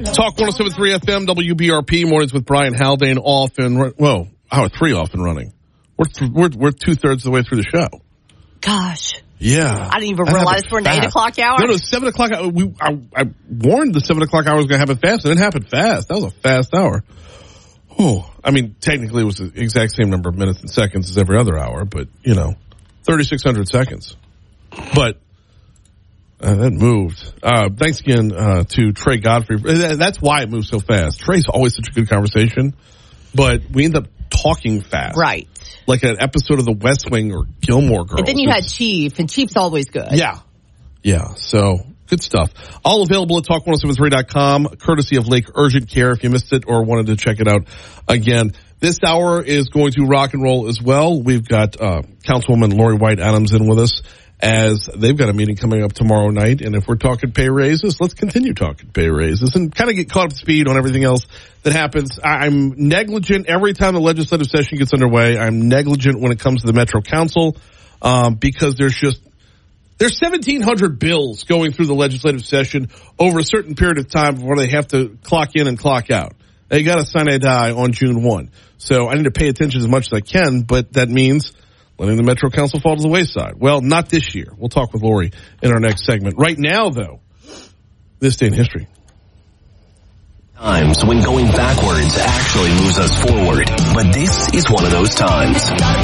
Talk 107.3 FM, WBRP, mornings with Brian Haldane off and, well, hour 3 off and running. We're 2/3 of the way through the show. Gosh. Yeah. I didn't even realize we're in the 8 o'clock hour. No, 7 o'clock. I warned the 7 o'clock hour was going to happen fast. It didn't happen fast. That was a fast hour. Oh, I mean, technically it was the exact same number of minutes and seconds as every other hour, but, 3,600 seconds. But that moved. Thanks again to Trey Godfrey. That's why it moved so fast. Trey's always such a good conversation, but we end up talking fast. Right. Like an episode of The West Wing or Gilmore Girls. And then you had Chief, and Chief's always good. Yeah. Yeah, so good stuff. All available at talk1073.com, courtesy of Lake Urgent Care if you missed it or wanted to check it out again. This hour is going to rock and roll as well. We've got Councilwoman Lori White Adams in with us, as they've got a meeting coming up tomorrow night. And if we're talking pay raises, let's continue talking pay raises and kind of get caught up to speed on everything else that happens. I'm negligent every time the legislative session gets underway. I'm negligent when it comes to the Metro Council because there's 1,700 bills going through the legislative session over a certain period of time where they have to clock in and clock out. They got to sine die on June 1. So I need to pay attention as much as I can, but that means letting the Metro Council fall to the wayside. Well, not this year. We'll talk with Lori in our next segment. Right now, though, this day in history. Times when going backwards actually moves us forward. But this is one of those times.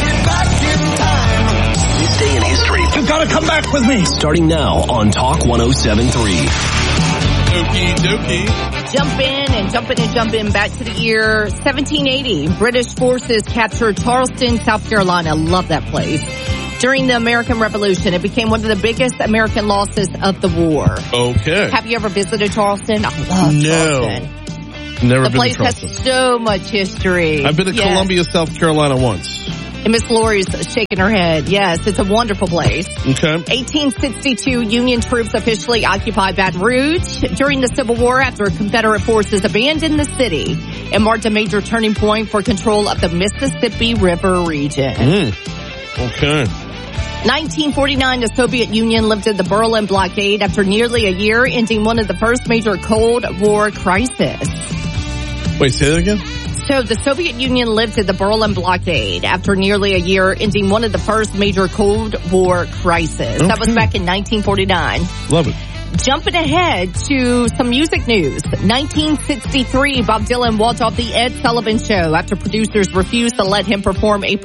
This day in history. You've got to come back with me. Starting now on Talk 107.3. Okie dokie. Jump in back to the year 1780. British forces captured Charleston, South Carolina. Love that place. During the American Revolution, it became one of the biggest American losses of the war. Okay. Have you ever visited Charleston? I love Charleston. Never the been place to Charleston. has so much history. I've been to Columbia, South Carolina once. And Miss Lori's shaking her head. Yes, it's a wonderful place. Okay. 1862, Union troops officially occupied Baton Rouge during the Civil War after Confederate forces abandoned the city and marked a major turning point for control of the Mississippi River region. Okay. 1949, the Soviet Union lifted the Berlin blockade after nearly a year, ending one of the first major Cold War crises. Wait, say that again? So the Soviet Union lifted the Berlin blockade after nearly a year, ending one of the first major Cold War crises. Okay. That was back in 1949. Love it. Jumping ahead to some music news. 1963, Bob Dylan walked off the Ed Sullivan Show after producers refused to let him perform a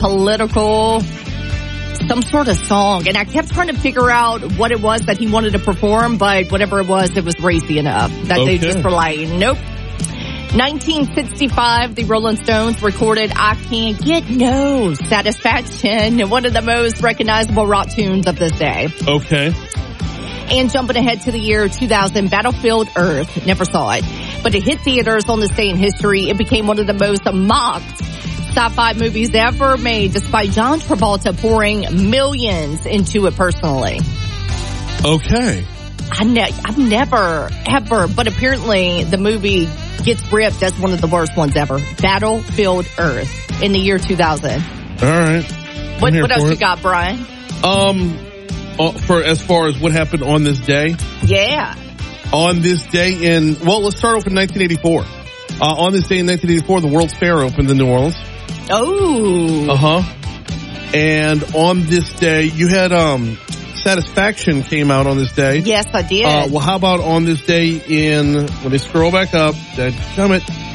some sort of song. And I kept trying to figure out what it was that he wanted to perform, but whatever it was racy enough that they just were like, nope. 1965, the Rolling Stones recorded I Can't Get No Satisfaction, one of the most recognizable rock tunes of this day. Okay. And jumping ahead to the year 2000, Battlefield Earth, never saw it, but it hit theaters on this day in history. It became one of the most mocked sci-fi movies ever made, despite John Travolta pouring millions into it personally. Okay. I've never, ever, but apparently the movie gets ripped as one of the worst ones ever. Battlefield Earth in the year 2000. All right. What else you got, Brian? For as far as what happened on this day? Yeah. On this day let's start off in 1984. On this day in 1984, the World's Fair opened in New Orleans. Oh. Uh-huh. And on this day, you had, Satisfaction came out on this day. Yes, I did. Well, how about on this day when they scroll back up, on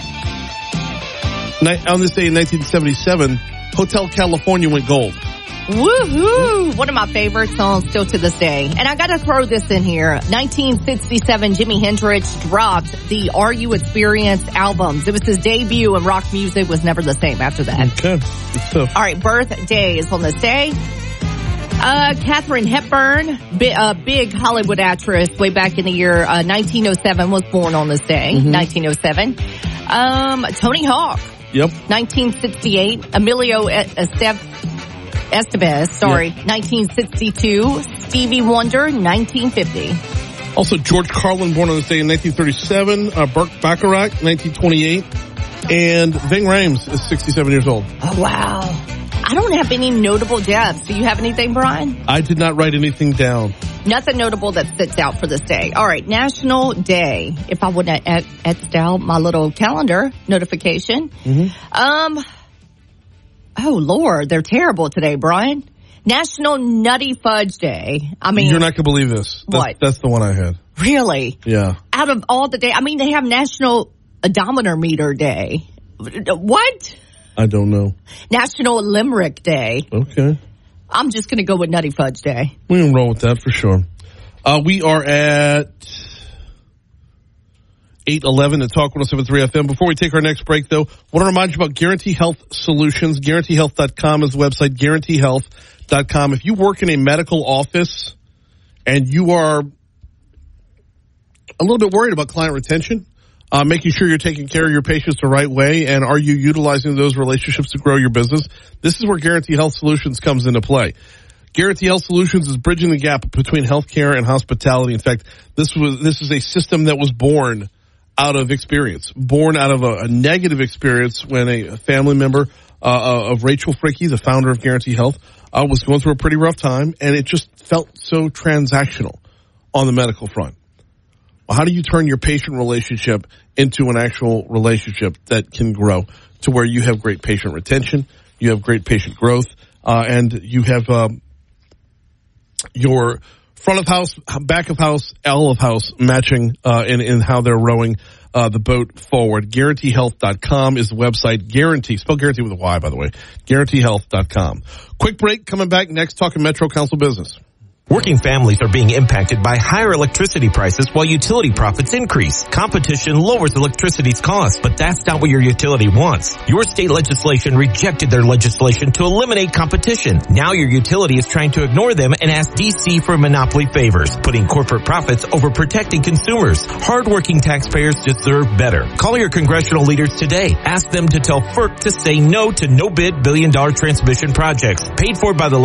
this day in 1977, Hotel California went gold. Woohoo! One of my favorite songs still to this day. And I gotta throw this in here. 1967, Jimi Hendrix dropped the Are You Experience albums. It was his debut, and rock music was never the same after that. Okay. Good stuff. All right, birthdays on this day. Katharine Hepburn, big Hollywood actress way back in the year 1907, was born on this day, 1907. Tony Hawk. Yep. 1968. Emilio Estevez, 1962. Stevie Wonder, 1950. Also, George Carlin, born on this day in 1937. Burt Bacharach, 1928. And Ving Rhames is 67 years old. Oh, wow. I don't have any notable deaths. Do you have anything, Brian? I did not write anything down. Nothing notable that sticks out for this day. All right, National Day. If I wouldn't have etched out my little calendar notification. Oh, Lord, they're terrible today, Brian. National Nutty Fudge Day. I mean, you're not going to believe this. That's the one I had. Really? Yeah. Out of all the day, I mean, they have National Odometer Meter Day. What? I don't know. National Limerick Day. Okay. I'm just going to go with Nutty Fudge Day. We can roll with that for sure. We are at 8:11 at Talk 107.3 FM. Before we take our next break, though, I want to remind you about Guarantee Health Solutions. GuaranteeHealth.com is the website, GuaranteeHealth.com. If you work in a medical office and you are a little bit worried about client retention, making sure you're taking care of your patients the right way, and are you utilizing those relationships to grow your business, this is where Guarantee Health Solutions comes into play. Guarantee Health Solutions is bridging the gap between healthcare and hospitality. In fact, this is a system that was born out of experience, born out of a negative experience when a family member of Rachel Fricke, the founder of Guarantee Health, was going through a pretty rough time, and it just felt so transactional on the medical front. Well, how do you turn your patient relationship into an actual relationship that can grow to where you have great patient retention, you have great patient growth, and you have your front of house, back of house, all of house matching in how they're rowing the boat forward. GuaranteeHealth.com is the website. Guarantee, spell guarantee with a Y, by the way. GuaranteeHealth.com. Quick break, coming back next, talking Metro Council business. Working families are being impacted by higher electricity prices while utility profits increase. Competition lowers electricity's cost, but that's not what your utility wants. Your state legislation rejected their legislation to eliminate competition. Now your utility is trying to ignore them and ask DC for monopoly favors, putting corporate profits over protecting consumers. Hardworking taxpayers deserve better. Call your congressional leaders today. Ask them to tell FERC to say no to no-bid billion-dollar transmission projects paid for by the